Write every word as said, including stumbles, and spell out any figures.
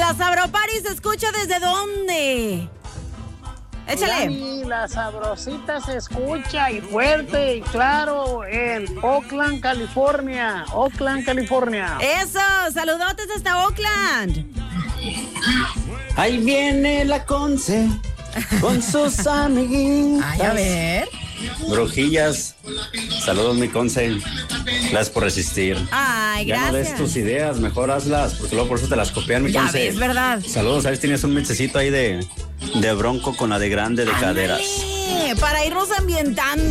La Sabropari se escucha ¿desde dónde? Échale. Dani, la sabrosita se escucha y fuerte y claro en Oakland, California. Oakland, California. Eso, saludotes hasta Oakland. Ahí viene la Conce con sus amiguitas. Ay, a ver. Brujillas, saludos mi Conce. Gracias por resistir. Ay, Ya no des gracias. tus ideas, mejor hazlas, porque luego por eso te las copian, mi Ya Conce. ves, ¿verdad? Saludos, a ver si tienes un mechecito ahí de, de Bronco con la de grande de caderas. Ándale, para irnos ambientando.